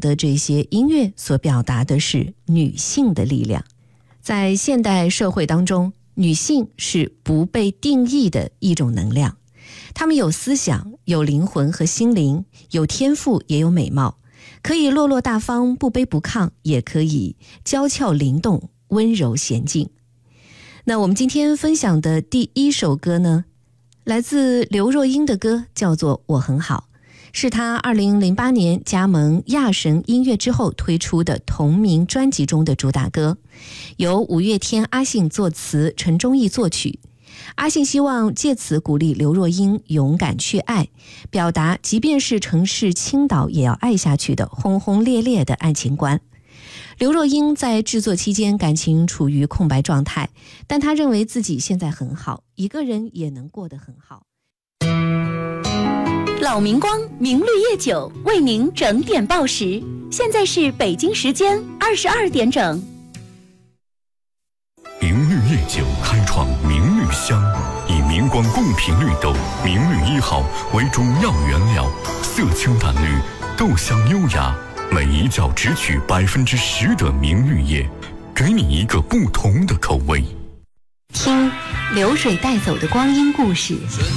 的这些音乐所表达的是女性的力量。在现代社会当中，女性是不被定义的一种能量，她们有思想，有灵魂和心灵，有天赋也有美貌，可以落落大方，不卑不亢，也可以娇俏灵动，温柔娴静。那我们今天分享的第一首歌呢，来自刘若英的歌，叫做《我很好》，是她2008年加盟亚神音乐之后推出的同名专辑中的主打歌，由五月天阿信作词，陈忠义作曲。阿信希望借此鼓励刘若英勇敢去爱，表达即便是城市倾倒也要爱下去的轰轰烈烈的爱情观。刘若英在制作期间感情处于空白状态，但她认为自己现在很好，一个人也能过得很好。 老明光明绿夜酒为您整点报时，现在是北京时间22点整。 明绿夜酒开创明绿香，以明光贡品绿豆明绿1号为主要原料，色清淡绿，豆香优雅，每一角只取10%的明绿叶，给你一个不同的口味。 听流水带走的光阴故事。